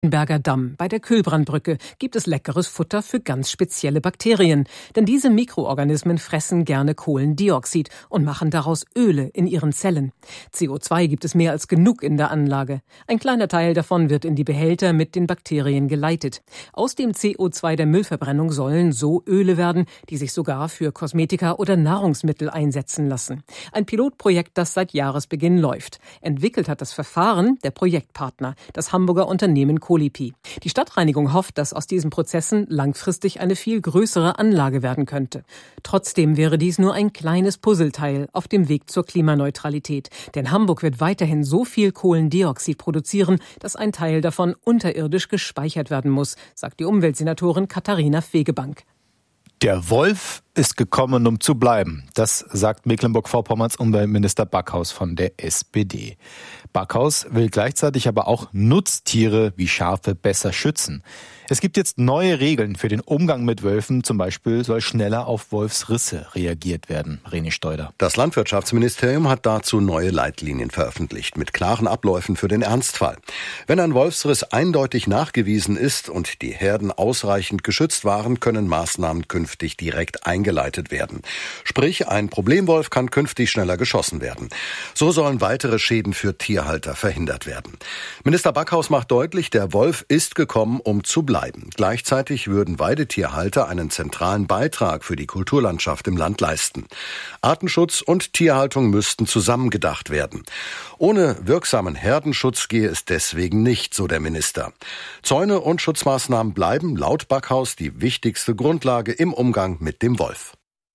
Berger Damm. Bei der Kühlbrandbrücke gibt es leckeres Futter für ganz spezielle Bakterien. Denn diese Mikroorganismen fressen gerne Kohlendioxid und machen daraus Öle in ihren Zellen. CO2 gibt es mehr als genug in der Anlage. Ein kleiner Teil davon wird in die Behälter mit den Bakterien geleitet. Aus dem CO2 der Müllverbrennung sollen so Öle werden, die sich sogar für Kosmetika oder Nahrungsmittel einsetzen lassen. Ein Pilotprojekt, das seit Jahresbeginn läuft. Entwickelt hat das Verfahren der Projektpartner, das Hamburger Unternehmen Colipi. Die Stadtreinigung hofft, dass aus diesen Prozessen langfristig eine viel größere Anlage werden könnte. Trotzdem wäre dies nur ein kleines Puzzleteil auf dem Weg zur Klimaneutralität. Denn Hamburg wird weiterhin so viel Kohlendioxid produzieren, dass ein Teil davon unterirdisch gespeichert werden muss, sagt die Umweltsenatorin Katharina Fegebank. Der Wolf ist gekommen, um zu bleiben. Das sagt Mecklenburg-Vorpommerns Umweltminister Backhaus von der SPD. Backhaus will gleichzeitig aber auch Nutztiere wie Schafe besser schützen. Es gibt jetzt neue Regeln für den Umgang mit Wölfen. Zum Beispiel soll schneller auf Wolfsrisse reagiert werden. René Steuder. Das Landwirtschaftsministerium hat dazu neue Leitlinien veröffentlicht mit klaren Abläufen für den Ernstfall. Wenn ein Wolfsriss eindeutig nachgewiesen ist und die Herden ausreichend geschützt waren, können Maßnahmen künftig direkt eingeleitet werden. Sprich, ein Problemwolf kann künftig schneller geschossen werden. So sollen weitere Schäden für Tierhalter verhindert werden. Minister Backhaus macht deutlich, der Wolf ist gekommen, um zu bleiben. Gleichzeitig würden Weidetierhalter einen zentralen Beitrag für die Kulturlandschaft im Land leisten. Artenschutz und Tierhaltung müssten zusammengedacht werden. Ohne wirksamen Herdenschutz gehe es deswegen nicht, so der Minister. Zäune und Schutzmaßnahmen bleiben laut Backhaus die wichtigste Grundlage im Umgang mit dem Wolf.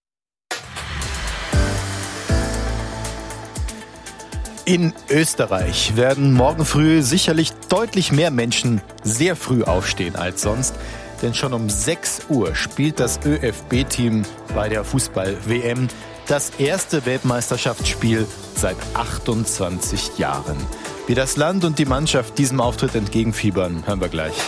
In Österreich werden morgen früh sicherlich deutlich mehr Menschen sehr früh aufstehen als sonst. Denn schon um 6 Uhr spielt das ÖFB-Team bei der Fußball-WM das erste Weltmeisterschaftsspiel seit 28 Jahren. Wie das Land und die Mannschaft diesem Auftritt entgegenfiebern, hören wir gleich.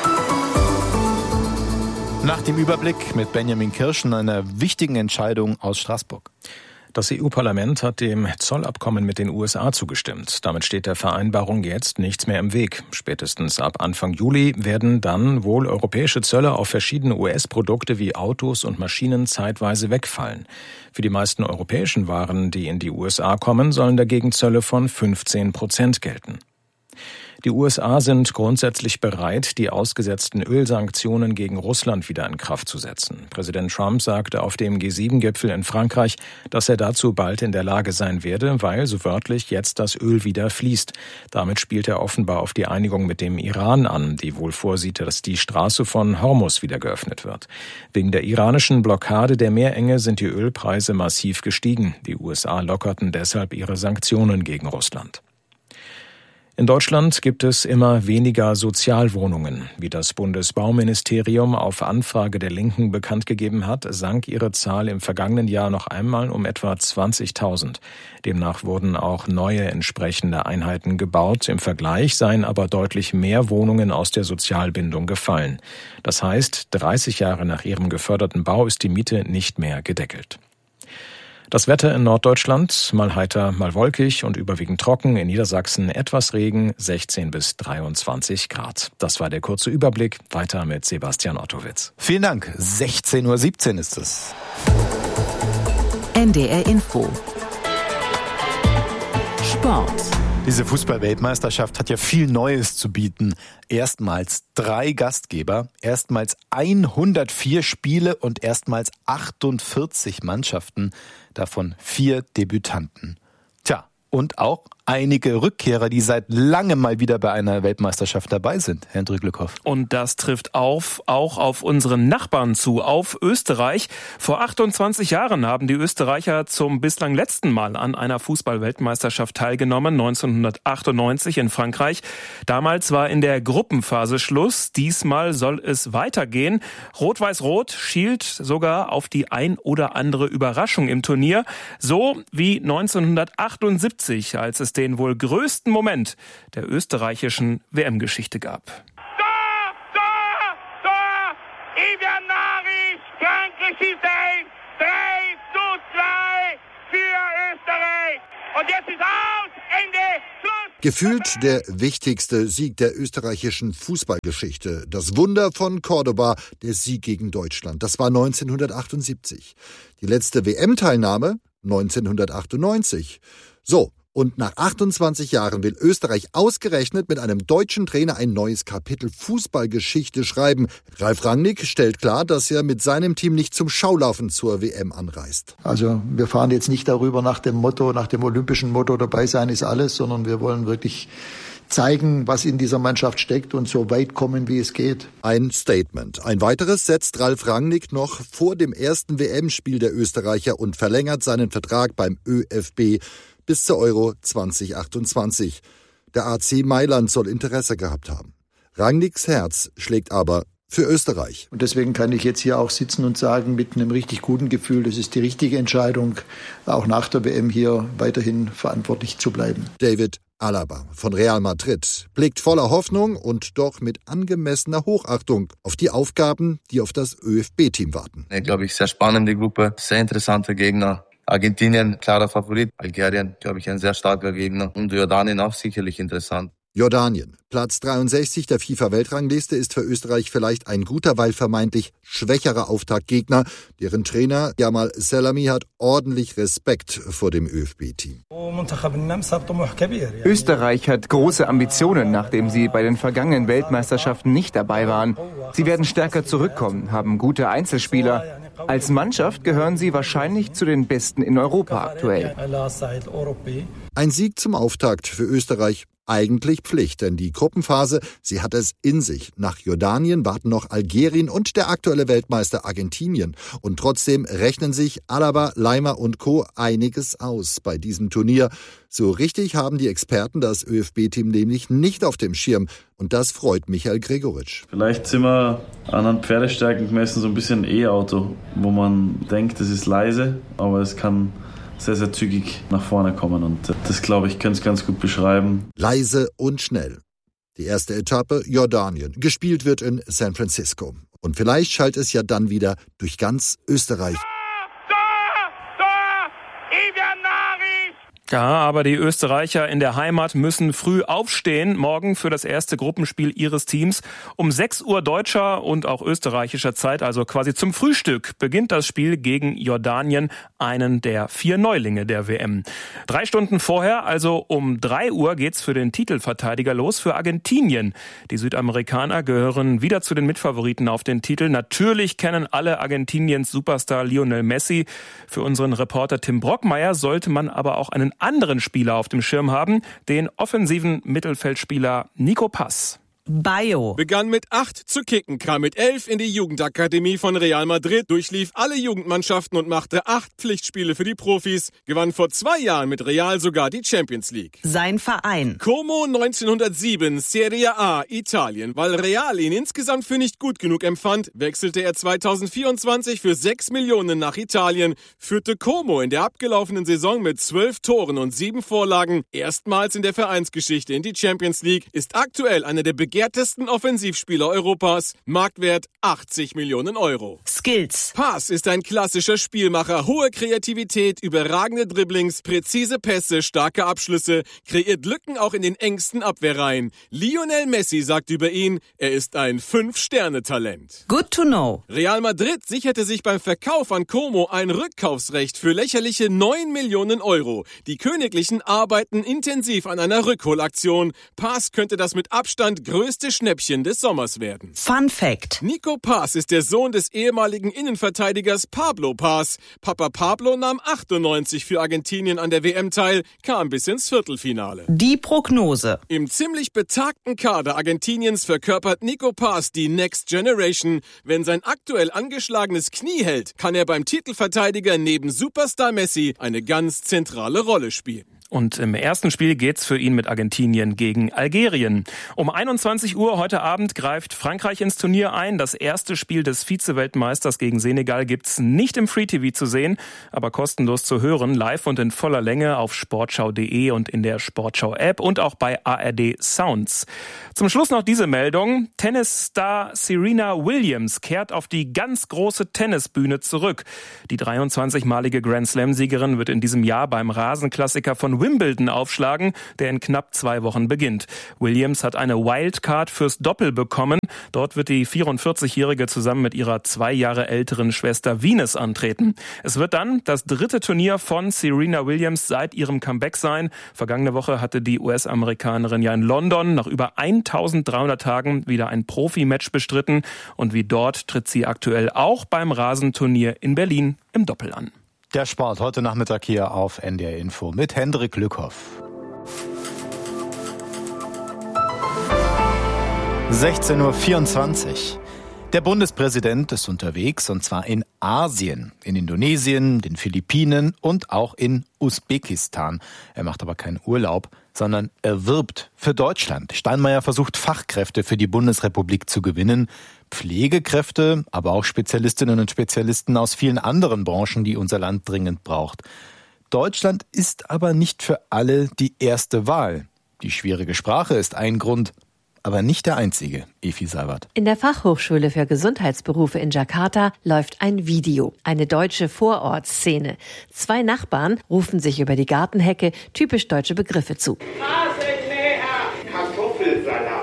Nach dem Überblick mit Benjamin Kirschen, einer wichtigen Entscheidung aus Straßburg. Das EU-Parlament hat dem Zollabkommen mit den USA zugestimmt. Damit steht der Vereinbarung jetzt nichts mehr im Weg. Spätestens ab Anfang Juli werden dann wohl europäische Zölle auf verschiedene US-Produkte wie Autos und Maschinen zeitweise wegfallen. Für die meisten europäischen Waren, die in die USA kommen, sollen dagegen Zölle von 15% gelten. Die USA sind grundsätzlich bereit, die ausgesetzten Ölsanktionen gegen Russland wieder in Kraft zu setzen. Präsident Trump sagte auf dem G7-Gipfel in Frankreich, dass er dazu bald in der Lage sein werde, weil, so wörtlich, jetzt das Öl wieder fließt. Damit spielt er offenbar auf die Einigung mit dem Iran an, die wohl vorsieht, dass die Straße von Hormuz wieder geöffnet wird. Wegen der iranischen Blockade der Meerenge sind die Ölpreise massiv gestiegen. Die USA lockerten deshalb ihre Sanktionen gegen Russland. In Deutschland gibt es immer weniger Sozialwohnungen. Wie das Bundesbauministerium auf Anfrage der Linken bekannt gegeben hat, sank ihre Zahl im vergangenen Jahr noch einmal um etwa 20.000. Demnach wurden auch neue entsprechende Einheiten gebaut. Im Vergleich seien aber deutlich mehr Wohnungen aus der Sozialbindung gefallen. Das heißt, 30 Jahre nach ihrem geförderten Bau ist die Miete nicht mehr gedeckelt. Das Wetter in Norddeutschland, mal heiter, mal wolkig und überwiegend trocken. In Niedersachsen etwas Regen, 16 bis 23 Grad. Das war der kurze Überblick. Weiter mit Sebastian Ottowitz. Vielen Dank. 16.17 Uhr ist es. NDR Info. Sport. Diese Fußball-Weltmeisterschaft hat ja viel Neues zu bieten. Erstmals 3 Gastgeber, erstmals 104 Spiele und erstmals 48 Mannschaften, davon 4 Debütanten. Tja, und auch einige Rückkehrer, die seit langem mal wieder bei einer Weltmeisterschaft dabei sind, Herr Drüglikow. Und das trifft auch auf unseren Nachbarn zu, auf Österreich. Vor 28 Jahren haben die Österreicher zum bislang letzten Mal an einer Fußball-Weltmeisterschaft teilgenommen, 1998 in Frankreich. Damals war in der Gruppenphase Schluss. Diesmal soll es weitergehen. Rot-Weiß-Rot schielt sogar auf die ein oder andere Überraschung im Turnier. So wie 1978, als es den wohl größten Moment der österreichischen WM-Geschichte gab. Tor! Ivan Maric, Frankreich schießt ein. 3:2 für Österreich. Und jetzt ist aus, Ende, Schluss. Gefühlt der wichtigste Sieg der österreichischen Fußballgeschichte. Das Wunder von Cordoba, der Sieg gegen Deutschland. Das war 1978. Die letzte WM-Teilnahme 1998. So, und nach 28 Jahren will Österreich ausgerechnet mit einem deutschen Trainer ein neues Kapitel Fußballgeschichte schreiben. Ralf Rangnick stellt klar, dass er mit seinem Team nicht zum Schaulaufen zur WM anreist. Also wir fahren jetzt nicht darüber nach dem olympischen Motto, dabei sein ist alles, sondern wir wollen wirklich zeigen, was in dieser Mannschaft steckt und so weit kommen, wie es geht. Ein Statement. Ein weiteres setzt Ralf Rangnick noch vor dem ersten WM-Spiel der Österreicher und verlängert seinen Vertrag beim ÖFB bis zur Euro 2028. Der AC Mailand soll Interesse gehabt haben. Rangnicks Herz schlägt aber für Österreich. Und deswegen kann ich jetzt hier auch sitzen und sagen, mit einem richtig guten Gefühl, das ist die richtige Entscheidung, auch nach der WM hier weiterhin verantwortlich zu bleiben. David Alaba von Real Madrid blickt voller Hoffnung und doch mit angemessener Hochachtung auf die Aufgaben, die auf das ÖFB-Team warten. Glaube ich, sehr spannende Gruppe, sehr interessante Gegner. Argentinien, klarer Favorit. Algerien, glaube ich, ein sehr starker Gegner. Und Jordanien auch sicherlich interessant. Jordanien, Platz 63 der FIFA-Weltrangliste, ist für Österreich vielleicht ein guter, weil vermeintlich schwächerer Auftaktgegner. Deren Trainer Jamal Selami hat ordentlich Respekt vor dem ÖFB-Team. Österreich hat große Ambitionen, nachdem sie bei den vergangenen Weltmeisterschaften nicht dabei waren. Sie werden stärker zurückkommen, haben gute Einzelspieler. Als Mannschaft gehören sie wahrscheinlich zu den Besten in Europa aktuell. Ein Sieg zum Auftakt für Österreich eigentlich Pflicht, denn die Gruppenphase, sie hat es in sich. Nach Jordanien warten noch Algerien und der aktuelle Weltmeister Argentinien. Und trotzdem rechnen sich Alaba, Leimer und Co. einiges aus bei diesem Turnier. So richtig haben die Experten das ÖFB-Team nämlich nicht auf dem Schirm. Und das freut Michael Gregoritsch. Vielleicht sind wir anhand Pferdestärken gemessen so ein bisschen E-Auto, wo man denkt, es ist leise, aber es kann sehr, sehr zügig nach vorne kommen. Und das, glaube ich, kann es ganz gut beschreiben. Leise und schnell. Die erste Etappe Jordanien. Gespielt wird in San Francisco. Und vielleicht schallt es ja dann wieder durch ganz Österreich. Ja, aber die Österreicher in der Heimat müssen früh aufstehen, morgen für das erste Gruppenspiel ihres Teams. Um 6 Uhr deutscher und auch österreichischer Zeit, also quasi zum Frühstück, beginnt das Spiel gegen Jordanien, einen der 4 Neulinge der WM. 3 Stunden vorher, also um 3 Uhr, geht's für den Titelverteidiger los, für Argentinien. Die Südamerikaner gehören wieder zu den Mitfavoriten auf den Titel. Natürlich kennen alle Argentiniens Superstar Lionel Messi. Für unseren Reporter Tim Brockmeier sollte man aber auch einen anderen Spieler auf dem Schirm haben, den offensiven Mittelfeldspieler Nico Paz. Bayo begann mit 8 zu kicken, kam mit 11 in die Jugendakademie von Real Madrid, durchlief alle Jugendmannschaften und machte 8 Pflichtspiele für die Profis, gewann vor 2 Jahren mit Real sogar die Champions League. Sein Verein. Como 1907, Serie A, Italien. Weil Real ihn insgesamt für nicht gut genug empfand, wechselte er 2024 für 6 Millionen nach Italien, führte Como in der abgelaufenen Saison mit 12 Toren und 7 Vorlagen erstmals in der Vereinsgeschichte in die Champions League, ist aktuell einer der begehrtesten Offensivspieler Europas, Marktwert 80 Millionen Euro. Skills. Paz ist ein klassischer Spielmacher, hohe Kreativität, überragende Dribblings, präzise Pässe, starke Abschlüsse, kreiert Lücken auch in den engsten Abwehrreihen. Lionel Messi sagt über ihn, er ist ein 5-Sterne-Talent. Good to know. Real Madrid sicherte sich beim Verkauf an Como ein Rückkaufsrecht für lächerliche 9 Millionen Euro. Die Königlichen arbeiten intensiv an einer Rückholaktion. Paz könnte das mit Abstand größte Schnäppchen des Sommers werden. Fun Fact. Nico Paz ist der Sohn des ehemaligen Innenverteidigers Pablo Paz. Papa Pablo nahm 98 für Argentinien an der WM teil, kam bis ins Viertelfinale. Die Prognose. Im ziemlich betagten Kader Argentiniens verkörpert Nico Paz die Next Generation. Wenn sein aktuell angeschlagenes Knie hält, kann er beim Titelverteidiger neben Superstar Messi eine ganz zentrale Rolle spielen. Und im ersten Spiel geht's für ihn mit Argentinien gegen Algerien. Um 21 Uhr heute Abend greift Frankreich ins Turnier ein. Das erste Spiel des Vize-Weltmeisters gegen Senegal gibt's nicht im Free-TV zu sehen, aber kostenlos zu hören, live und in voller Länge auf sportschau.de und in der Sportschau-App und auch bei ARD Sounds. Zum Schluss noch diese Meldung. Tennisstar Serena Williams kehrt auf die ganz große Tennisbühne zurück. Die 23-malige Grand-Slam-Siegerin wird in diesem Jahr beim Rasenklassiker von in Wimbledon aufschlagen, der in knapp 2 Wochen beginnt. Williams hat eine Wildcard fürs Doppel bekommen. Dort wird die 44-Jährige zusammen mit ihrer 2 Jahre älteren Schwester Venus antreten. Es wird dann das 3. Turnier von Serena Williams seit ihrem Comeback sein. Vergangene Woche hatte die US-Amerikanerin ja in London nach über 1300 Tagen wieder ein Profi-Match bestritten. Und wie dort tritt sie aktuell auch beim Rasenturnier in Berlin im Doppel an. Der Sport heute Nachmittag hier auf NDR Info mit Hendrik Lückhoff. 16:24 Uhr. Der Bundespräsident ist unterwegs, und zwar in Asien, in Indonesien, den Philippinen und auch in Usbekistan. Er macht aber keinen Urlaub, sondern er wirbt für Deutschland. Steinmeier versucht, Fachkräfte für die Bundesrepublik zu gewinnen. Pflegekräfte, aber auch Spezialistinnen und Spezialisten aus vielen anderen Branchen, die unser Land dringend braucht. Deutschland ist aber nicht für alle die erste Wahl. Die schwierige Sprache ist ein Grund, aber nicht der einzige, Efi Seibert. In der Fachhochschule für Gesundheitsberufe in Jakarta läuft ein Video, eine deutsche Vorortszene. 2 Nachbarn rufen sich über die Gartenhecke typisch deutsche Begriffe zu. Kartoffelsalat,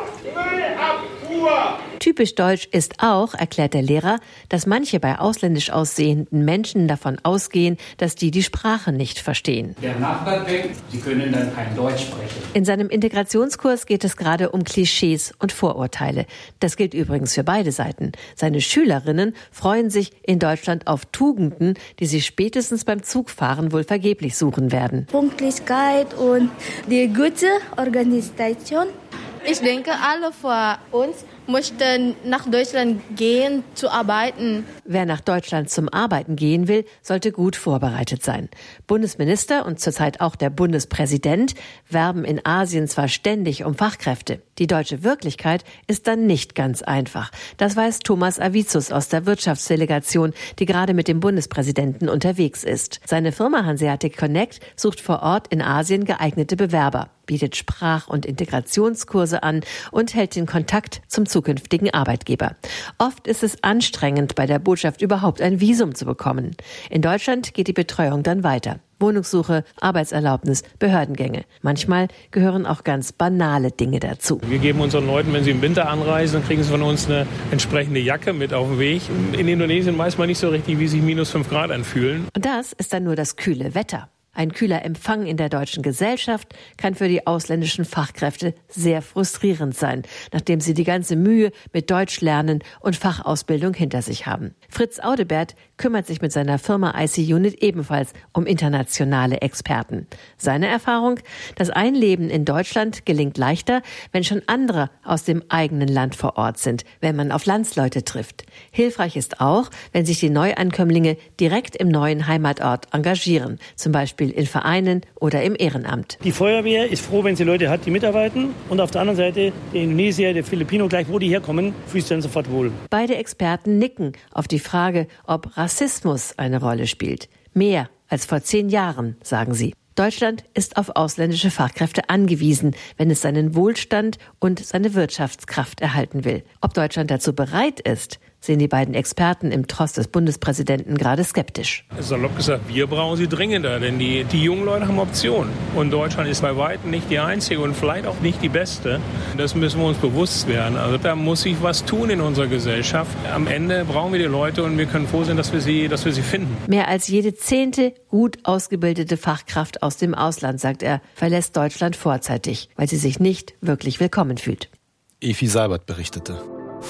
Müllabfuhr. Typisch deutsch ist auch, erklärt der Lehrer, dass manche bei ausländisch aussehenden Menschen davon ausgehen, dass die Sprache nicht verstehen. Der Nachbar denkt, sie können dann kein Deutsch sprechen. In seinem Integrationskurs geht es gerade um Klischees und Vorurteile. Das gilt übrigens für beide Seiten. Seine Schülerinnen freuen sich in Deutschland auf Tugenden, die sie spätestens beim Zugfahren wohl vergeblich suchen werden. Pünktlichkeit und die gute Organisation. Ich denke, alle von uns möchten nach Deutschland gehen, zu arbeiten. Wer nach Deutschland zum Arbeiten gehen will, sollte gut vorbereitet sein. Bundesminister und zurzeit auch der Bundespräsident werben in Asien zwar ständig um Fachkräfte. Die deutsche Wirklichkeit ist dann nicht ganz einfach. Das weiß Thomas Avicius aus der Wirtschaftsdelegation, die gerade mit dem Bundespräsidenten unterwegs ist. Seine Firma Hanseatic Connect sucht vor Ort in Asien geeignete Bewerber, bietet Sprach- und Integrationskurse an und hält den Kontakt zum zukünftigen Arbeitgeber. Oft ist es anstrengend, bei der Botschaft überhaupt ein Visum zu bekommen. In Deutschland geht die Betreuung dann weiter. Wohnungssuche, Arbeitserlaubnis, Behördengänge. Manchmal gehören auch ganz banale Dinge dazu. Wir geben unseren Leuten, wenn sie im Winter anreisen, dann kriegen sie von uns eine entsprechende Jacke mit auf den Weg. In Indonesien weiß man nicht so richtig, wie sich -5 Grad anfühlen. Und das ist dann nur das kühle Wetter. Ein kühler Empfang in der deutschen Gesellschaft kann für die ausländischen Fachkräfte sehr frustrierend sein, nachdem sie die ganze Mühe mit Deutschlernen und Fachausbildung hinter sich haben. Fritz Audebert kümmert sich mit seiner Firma IC Unit ebenfalls um internationale Experten. Seine Erfahrung: Das Einleben in Deutschland gelingt leichter, wenn schon andere aus dem eigenen Land vor Ort sind, wenn man auf Landsleute trifft. Hilfreich ist auch, wenn sich die Neuankömmlinge direkt im neuen Heimatort engagieren, zum Beispiel in Vereinen oder im Ehrenamt. Die Feuerwehr ist froh, wenn sie Leute hat, die mitarbeiten. Und auf der anderen Seite der Indonesier, der Filipino, gleich wo die herkommen, fühlt sich dann sofort wohl. Beide Experten nicken auf die Frage, ob Rassismus eine Rolle spielt. Mehr als vor 10 Jahren, sagen sie. Deutschland ist auf ausländische Fachkräfte angewiesen, wenn es seinen Wohlstand und seine Wirtschaftskraft erhalten will. Ob Deutschland dazu bereit ist, sehen die beiden Experten im Tross des Bundespräsidenten gerade skeptisch. Salopp gesagt, wir brauchen sie dringender, denn die jungen Leute haben Optionen. Und Deutschland ist bei weitem nicht die einzige und vielleicht auch nicht die beste. Das müssen wir uns bewusst werden. Also da muss sich was tun in unserer Gesellschaft. Am Ende brauchen wir die Leute und wir können froh sein, dass wir sie finden. Mehr als jede 10. gut ausgebildete Fachkraft aus dem Ausland, sagt er, verlässt Deutschland vorzeitig, weil sie sich nicht wirklich willkommen fühlt. Efi Seibert berichtete.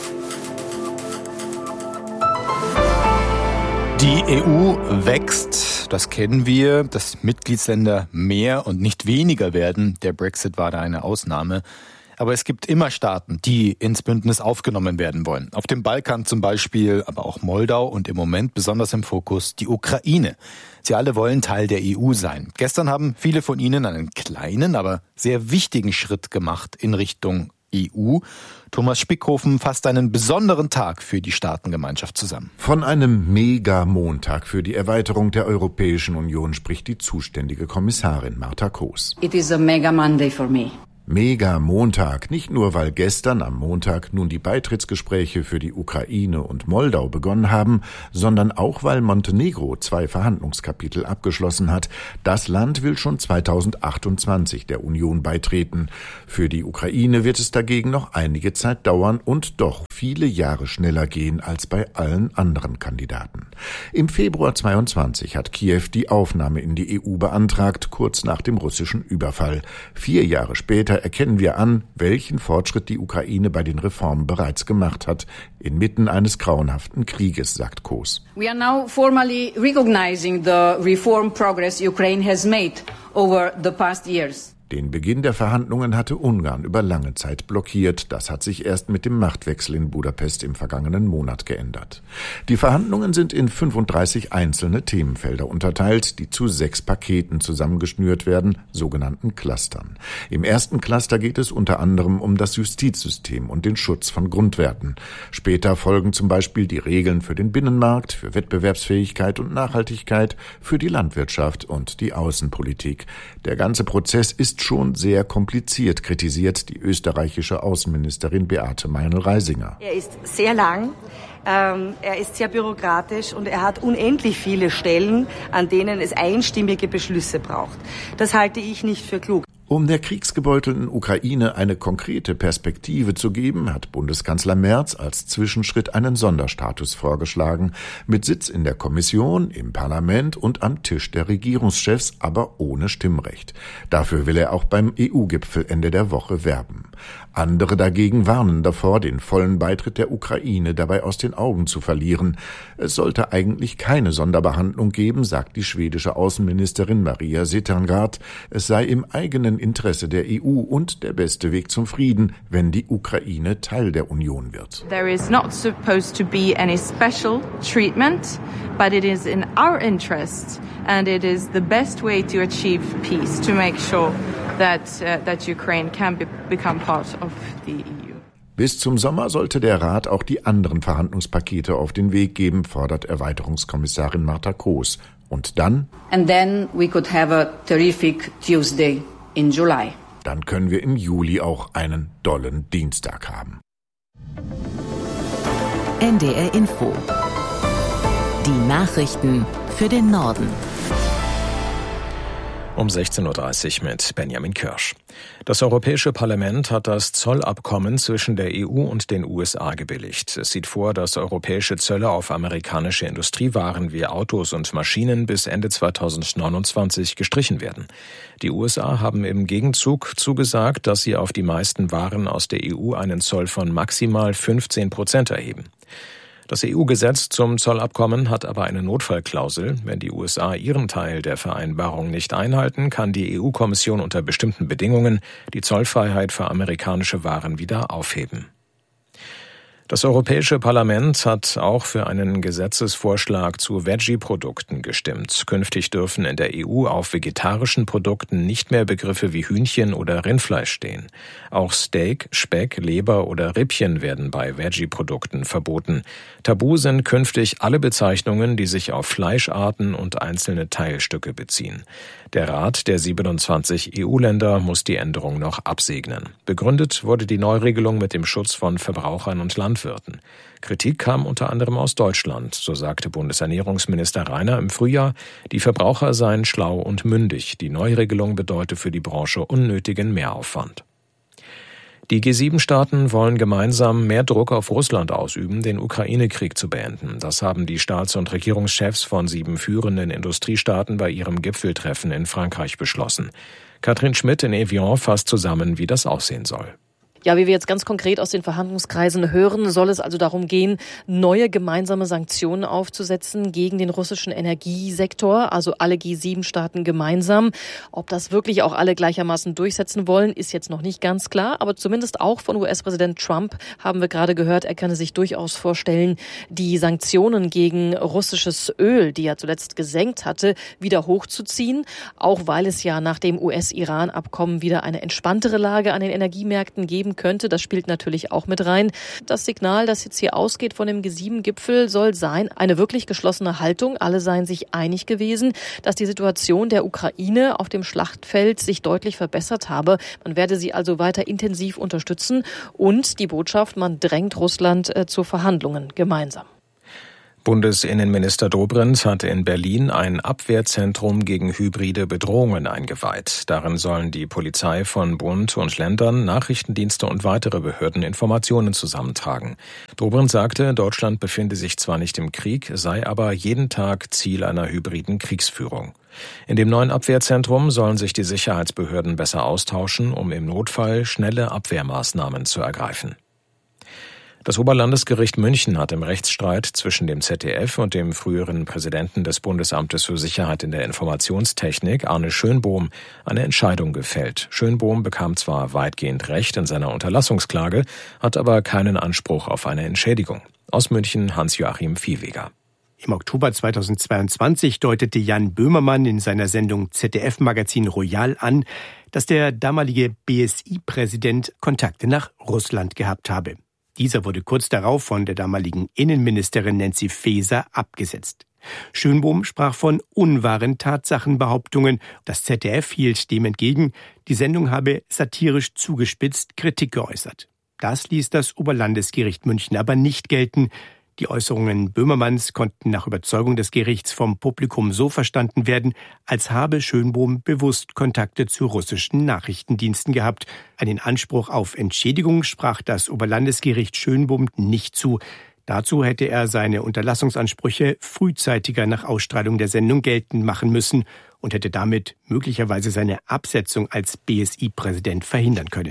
Die EU wächst, das kennen wir, dass Mitgliedsländer mehr und nicht weniger werden. Der Brexit war da eine Ausnahme. Aber es gibt immer Staaten, die ins Bündnis aufgenommen werden wollen. Auf dem Balkan zum Beispiel, aber auch Moldau und im Moment besonders im Fokus die Ukraine. Sie alle wollen Teil der EU sein. Gestern haben viele von ihnen einen kleinen, aber sehr wichtigen Schritt gemacht in Richtung EU. Thomas Spickhofen fasst einen besonderen Tag für die Staatengemeinschaft zusammen. Von einem Mega-Montag für die Erweiterung der Europäischen Union spricht die zuständige Kommissarin Marta Koos. It is a mega Monday for me. Mega-Montag, nicht nur weil gestern am Montag nun die Beitrittsgespräche für die Ukraine und Moldau begonnen haben, sondern auch weil Montenegro 2 Verhandlungskapitel abgeschlossen hat. Das Land will schon 2028 der Union beitreten. Für die Ukraine wird es dagegen noch einige Zeit dauern und doch viele Jahre schneller gehen als bei allen anderen Kandidaten. Im Februar 22 hat Kiew die Aufnahme in die EU beantragt, kurz nach dem russischen Überfall. 4 Jahre später erkennen wir an, welchen Fortschritt die Ukraine bei den Reformen bereits gemacht hat, inmitten eines grauenhaften Krieges, sagt Koos. We are now formally recognizing the reform progress Ukraine has made over the past years. Den Beginn der Verhandlungen hatte Ungarn über lange Zeit blockiert. Das hat sich erst mit dem Machtwechsel in Budapest im vergangenen Monat geändert. Die Verhandlungen sind in 35 einzelne Themenfelder unterteilt, die zu 6 Paketen zusammengeschnürt werden, sogenannten Clustern. Im ersten Cluster geht es unter anderem um das Justizsystem und den Schutz von Grundwerten. Später folgen zum Beispiel die Regeln für den Binnenmarkt, für Wettbewerbsfähigkeit und Nachhaltigkeit, für die Landwirtschaft und die Außenpolitik. Der ganze Prozess ist schon sehr kompliziert, kritisiert die österreichische Außenministerin Beate Meinl-Reisinger. Er ist sehr lang, er ist sehr bürokratisch und er hat unendlich viele Stellen, an denen es einstimmige Beschlüsse braucht. Das halte ich nicht für klug. Um der kriegsgebeutelten Ukraine eine konkrete Perspektive zu geben, hat Bundeskanzler Merz als Zwischenschritt einen Sonderstatus vorgeschlagen, mit Sitz in der Kommission, im Parlament und am Tisch der Regierungschefs, aber ohne Stimmrecht. Dafür will er auch beim EU-Gipfel Ende der Woche werben. Andere dagegen warnen davor, den vollen Beitritt der Ukraine dabei aus den Augen zu verlieren. Es sollte eigentlich keine Sonderbehandlung geben, sagt die schwedische Außenministerin Maria Cedergard. Es sei im eigenen Interesse der EU und der beste Weg zum Frieden, wenn die Ukraine Teil der Union wird. There is not supposed to be any special treatment, but it is in our interest and it is the best way to achieve peace, to make sure that Ukraine can become part of the EU. Bis zum Sommer sollte der Rat auch die anderen Verhandlungspakete auf den Weg geben, fordert Erweiterungskommissarin Marta Kroes. Und dann? And then we could have a terrific Tuesday in July. Dann können wir im Juli auch einen dollen Dienstag haben. NDR Info. Die Nachrichten für den Norden. Um 16.30 Uhr mit Benjamin Kirsch. Das Europäische Parlament hat das Zollabkommen zwischen der EU und den USA gebilligt. Es sieht vor, dass europäische Zölle auf amerikanische Industriewaren wie Autos und Maschinen bis Ende 2029 gestrichen werden. Die USA haben im Gegenzug zugesagt, dass sie auf die meisten Waren aus der EU einen Zoll von maximal 15% erheben. Das EU-Gesetz zum Zollabkommen hat aber eine Notfallklausel. Wenn die USA ihren Teil der Vereinbarung nicht einhalten, kann die EU-Kommission unter bestimmten Bedingungen die Zollfreiheit für amerikanische Waren wieder aufheben. Das Europäische Parlament hat auch für einen Gesetzesvorschlag zu Veggie-Produkten gestimmt. Künftig dürfen in der EU auf vegetarischen Produkten nicht mehr Begriffe wie Hühnchen oder Rindfleisch stehen. Auch Steak, Speck, Leber oder Rippchen werden bei Veggie-Produkten verboten. Tabu sind künftig alle Bezeichnungen, die sich auf Fleischarten und einzelne Teilstücke beziehen. Der Rat der 27 EU-Länder muss die Änderung noch absegnen. Begründet wurde die Neuregelung mit dem Schutz von Verbrauchern und Landwirten. Kritik kam unter anderem aus Deutschland, so sagte Bundesernährungsminister Rainer im Frühjahr, die Verbraucher seien schlau und mündig. Die Neuregelung bedeute für die Branche unnötigen Mehraufwand. Die G7-Staaten wollen gemeinsam mehr Druck auf Russland ausüben, den Ukraine-Krieg zu beenden. Das haben die Staats- und Regierungschefs von 7 führenden Industriestaaten bei ihrem Gipfeltreffen in Frankreich beschlossen. Katrin Schmidt in Evian fasst zusammen, wie das aussehen soll. Ja, wie wir jetzt ganz konkret aus den Verhandlungskreisen hören, soll es also darum gehen, neue gemeinsame Sanktionen aufzusetzen gegen den russischen Energiesektor, also alle G7-Staaten gemeinsam. Ob das wirklich auch alle gleichermaßen durchsetzen wollen, ist jetzt noch nicht ganz klar. Aber zumindest auch von US-Präsident Trump haben wir gerade gehört, er könne sich durchaus vorstellen, die Sanktionen gegen russisches Öl, die er zuletzt gesenkt hatte, wieder hochzuziehen. Auch weil es ja nach dem US-Iran-Abkommen wieder eine entspanntere Lage an den Energiemärkten geben geben könnte. Das spielt natürlich auch mit rein. Das Signal, das jetzt hier ausgeht von dem G7-Gipfel, soll sein, eine wirklich geschlossene Haltung. Alle seien sich einig gewesen, dass die Situation der Ukraine auf dem Schlachtfeld sich deutlich verbessert habe. Man werde sie also weiter intensiv unterstützen und die Botschaft, man drängt Russland zu Verhandlungen gemeinsam. Bundesinnenminister Dobrindt hat in Berlin ein Abwehrzentrum gegen hybride Bedrohungen eingeweiht. Darin sollen die Polizei von Bund und Ländern, Nachrichtendienste und weitere Behörden Informationen zusammentragen. Dobrindt sagte, Deutschland befinde sich zwar nicht im Krieg, sei aber jeden Tag Ziel einer hybriden Kriegsführung. In dem neuen Abwehrzentrum sollen sich die Sicherheitsbehörden besser austauschen, um im Notfall schnelle Abwehrmaßnahmen zu ergreifen. Das Oberlandesgericht München hat im Rechtsstreit zwischen dem ZDF und dem früheren Präsidenten des Bundesamtes für Sicherheit in der Informationstechnik, Arne Schönbohm, eine Entscheidung gefällt. Schönbohm bekam zwar weitgehend Recht in seiner Unterlassungsklage, hat aber keinen Anspruch auf eine Entschädigung. Aus München Hans-Joachim Viehweger. Im Oktober 2022 deutete Jan Böhmermann in seiner Sendung ZDF-Magazin Royal an, dass der damalige BSI-Präsident Kontakte nach Russland gehabt habe. Dieser wurde kurz darauf von der damaligen Innenministerin Nancy Faeser abgesetzt. Schönbohm sprach von unwahren Tatsachenbehauptungen. Das ZDF hielt dem entgegen, die Sendung habe satirisch zugespitzt Kritik geäußert. Das ließ das Oberlandesgericht München aber nicht gelten. Die Äußerungen Böhmermanns konnten nach Überzeugung des Gerichts vom Publikum so verstanden werden, als habe Schönbohm bewusst Kontakte zu russischen Nachrichtendiensten gehabt. Einen Anspruch auf Entschädigung sprach das Oberlandesgericht Schönbohm nicht zu. Dazu hätte er seine Unterlassungsansprüche frühzeitiger nach Ausstrahlung der Sendung geltend machen müssen und hätte damit möglicherweise seine Absetzung als BSI-Präsident verhindern können.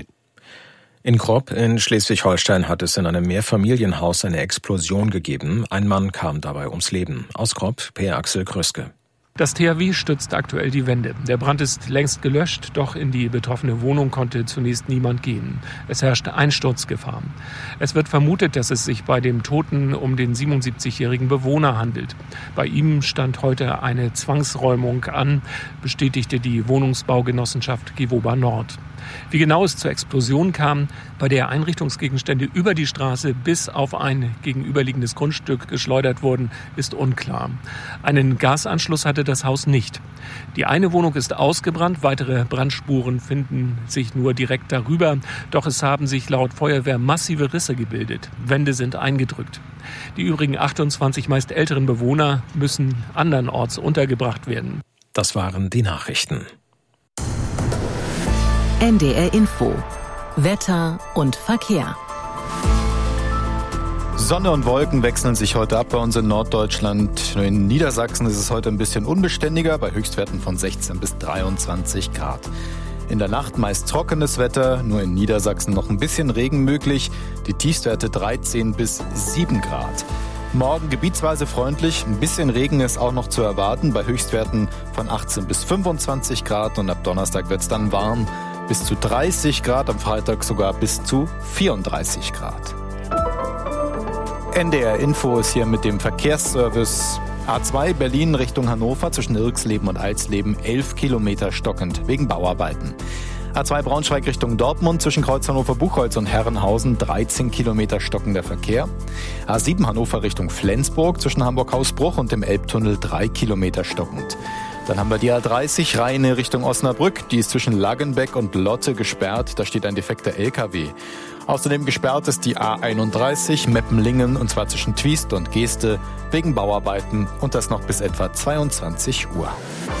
In Kropp in Schleswig-Holstein hat es in einem Mehrfamilienhaus eine Explosion gegeben. Ein Mann kam dabei ums Leben. Aus Kropp, Per Axel Kröske. Das THW stützt aktuell die Wände. Der Brand ist längst gelöscht, doch in die betroffene Wohnung konnte zunächst niemand gehen. Es herrscht Einsturzgefahr. Es wird vermutet, dass es sich bei dem Toten um den 77-jährigen Bewohner handelt. Bei ihm stand heute eine Zwangsräumung an, bestätigte die Wohnungsbaugenossenschaft Gewoba Nord. Wie genau es zur Explosion kam, bei der Einrichtungsgegenstände über die Straße bis auf ein gegenüberliegendes Grundstück geschleudert wurden, ist unklar. Einen Gasanschluss hatte das Haus nicht. Die eine Wohnung ist ausgebrannt, weitere Brandspuren finden sich nur direkt darüber. Doch es haben sich laut Feuerwehr massive Risse gebildet. Wände sind eingedrückt. Die übrigen 28 meist älteren Bewohner müssen andernorts untergebracht werden. Das waren die Nachrichten. NDR Info. Wetter und Verkehr. Sonne und Wolken wechseln sich heute ab bei uns in Norddeutschland. Nur in Niedersachsen ist es heute ein bisschen unbeständiger, bei Höchstwerten von 16 bis 23 Grad. In der Nacht meist trockenes Wetter, nur in Niedersachsen noch ein bisschen Regen möglich. Die Tiefstwerte 13 bis 7 Grad. Morgen gebietsweise freundlich, ein bisschen Regen ist auch noch zu erwarten, bei Höchstwerten von 18 bis 25 Grad. Und ab Donnerstag wird es dann warm, bis zu 30 Grad, am Freitag sogar bis zu 34 Grad. NDR Info ist hier mit dem Verkehrsservice. A2 Berlin Richtung Hannover zwischen Irxleben und Alsleben 11 Kilometer stockend wegen Bauarbeiten. A2 Braunschweig Richtung Dortmund zwischen Kreuz Hannover-Buchholz und Herrenhausen 13 Kilometer stockender Verkehr. A7 Hannover Richtung Flensburg zwischen Hamburg-Hausbruch und dem Elbtunnel 3 Kilometer stockend. Dann haben wir die A30 Rheine Richtung Osnabrück. Die ist zwischen Laggenbeck und Lotte gesperrt. Da steht ein defekter LKW. Außerdem gesperrt ist die A31 Meppenlingen und zwar zwischen Twiest und Geeste wegen Bauarbeiten und das noch bis etwa 22 Uhr.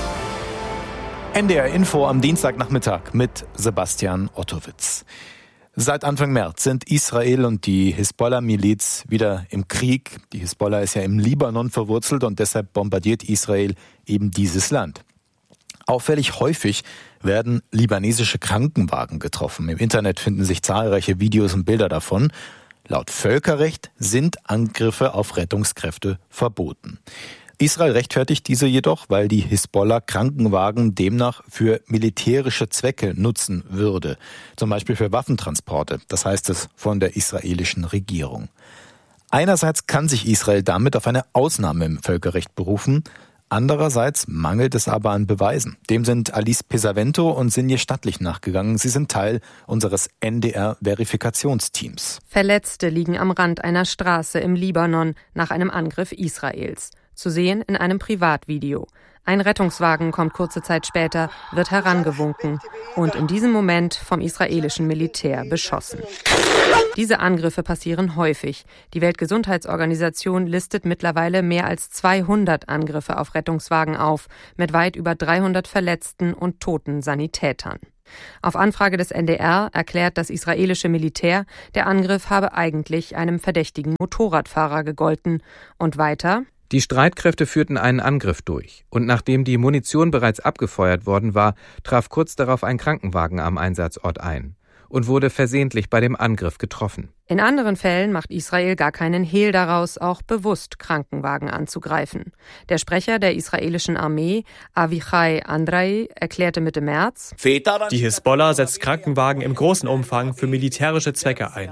NDR Info am Dienstagnachmittag mit Sebastian Ottowitz. Seit Anfang März sind Israel und die Hisbollah-Miliz wieder im Krieg. Die Hisbollah ist ja im Libanon verwurzelt und deshalb bombardiert Israel eben dieses Land. Auffällig häufig werden libanesische Krankenwagen getroffen. Im Internet finden sich zahlreiche Videos und Bilder davon. Laut Völkerrecht sind Angriffe auf Rettungskräfte verboten. Israel rechtfertigt diese jedoch, weil die Hisbollah Krankenwagen demnach für militärische Zwecke nutzen würde. Zum Beispiel für Waffentransporte, das heißt es von der israelischen Regierung. Einerseits kann sich Israel damit auf eine Ausnahme im Völkerrecht berufen. Andererseits mangelt es aber an Beweisen. Dem sind Alice Pesavento und Sinje Stattlich nachgegangen. Sie sind Teil unseres NDR-Verifikationsteams. Verletzte liegen am Rand einer Straße im Libanon nach einem Angriff Israels. Zu sehen in einem Privatvideo. Ein Rettungswagen kommt kurze Zeit später, wird herangewunken und in diesem Moment vom israelischen Militär beschossen. Diese Angriffe passieren häufig. Die Weltgesundheitsorganisation listet mittlerweile mehr als 200 Angriffe auf Rettungswagen auf, mit weit über 300 verletzten und toten Sanitätern. Auf Anfrage des NDR erklärt das israelische Militär, der Angriff habe eigentlich einem verdächtigen Motorradfahrer gegolten. Und weiter: Die Streitkräfte führten einen Angriff durch und nachdem die Munition bereits abgefeuert worden war, traf kurz darauf ein Krankenwagen am Einsatzort ein und wurde versehentlich bei dem Angriff getroffen. In anderen Fällen macht Israel gar keinen Hehl daraus, auch bewusst Krankenwagen anzugreifen. Der Sprecher der israelischen Armee, Avichai Andrei, erklärte Mitte März: Die Hisbollah setzt Krankenwagen im großen Umfang für militärische Zwecke ein.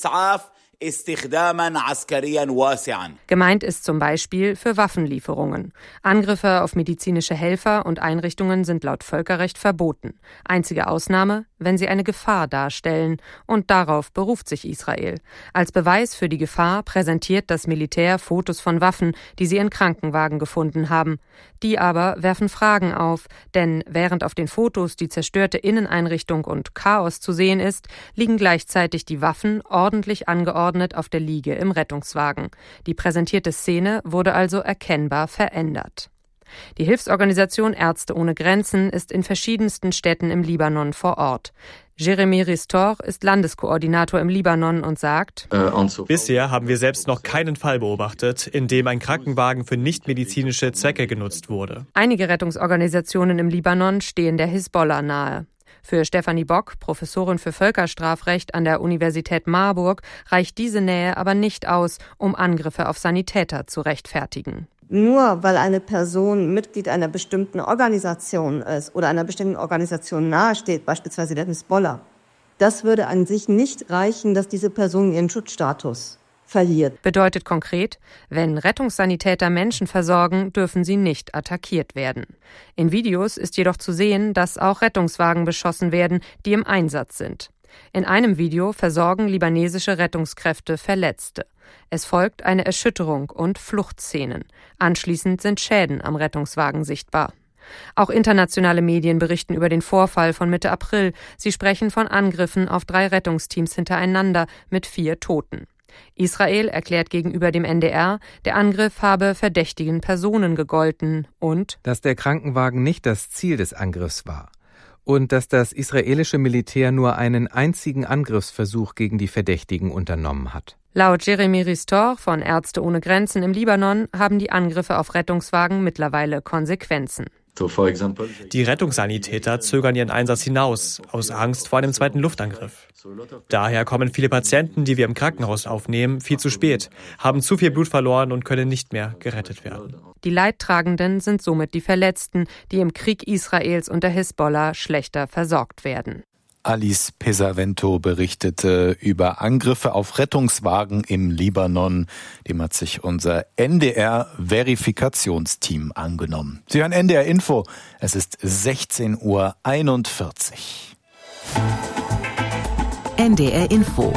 Gemeint ist zum Beispiel für Waffenlieferungen. Angriffe auf medizinische Helfer und Einrichtungen sind laut Völkerrecht verboten. Einzige Ausnahme, wenn sie eine Gefahr darstellen. Und darauf beruft sich Israel. Als Beweis für die Gefahr präsentiert das Militär Fotos von Waffen, die sie in Krankenwagen gefunden haben. Die aber werfen Fragen auf, denn während auf den Fotos die zerstörte Inneneinrichtung und Chaos zu sehen ist, liegen gleichzeitig die Waffen ordentlich angeordnet auf der Liege im Rettungswagen. Die präsentierte Szene wurde also erkennbar verändert. Die Hilfsorganisation Ärzte ohne Grenzen ist in verschiedensten Städten im Libanon vor Ort. Jeremy Ristor ist Landeskoordinator im Libanon und sagt: Bisher haben wir selbst noch keinen Fall beobachtet, in dem ein Krankenwagen für nichtmedizinische Zwecke genutzt wurde. Einige Rettungsorganisationen im Libanon stehen der Hisbollah nahe. Für Stefanie Bock, Professorin für Völkerstrafrecht an der Universität Marburg, reicht diese Nähe aber nicht aus, um Angriffe auf Sanitäter zu rechtfertigen. Nur weil eine Person Mitglied einer bestimmten Organisation ist oder einer bestimmten Organisation nahesteht, beispielsweise der Hisbollah, das würde an sich nicht reichen, dass diese Person ihren Schutzstatus verliert. Bedeutet konkret, wenn Rettungssanitäter Menschen versorgen, dürfen sie nicht attackiert werden. In Videos ist jedoch zu sehen, dass auch Rettungswagen beschossen werden, die im Einsatz sind. In einem Video versorgen libanesische Rettungskräfte Verletzte. Es folgt eine Erschütterung und Fluchtszenen. Anschließend sind Schäden am Rettungswagen sichtbar. Auch internationale Medien berichten über den Vorfall von Mitte April. Sie sprechen von Angriffen auf 3 Rettungsteams hintereinander mit 4 Toten. Israel erklärt gegenüber dem NDR, der Angriff habe verdächtigen Personen gegolten und dass der Krankenwagen nicht das Ziel des Angriffs war und dass das israelische Militär nur einen einzigen Angriffsversuch gegen die Verdächtigen unternommen hat. Laut Jeremy Ristor von Ärzte ohne Grenzen im Libanon haben die Angriffe auf Rettungswagen mittlerweile Konsequenzen. Die Rettungssanitäter zögern ihren Einsatz hinaus, aus Angst vor einem zweiten Luftangriff. Daher kommen viele Patienten, die wir im Krankenhaus aufnehmen, viel zu spät, haben zu viel Blut verloren und können nicht mehr gerettet werden. Die Leidtragenden sind somit die Verletzten, die im Krieg Israels und der Hisbollah schlechter versorgt werden. Alice Pesavento berichtete über Angriffe auf Rettungswagen im Libanon. Dem hat sich unser NDR-Verifikationsteam angenommen. Sie hören NDR Info. Es ist 16:41 Uhr. NDR Info.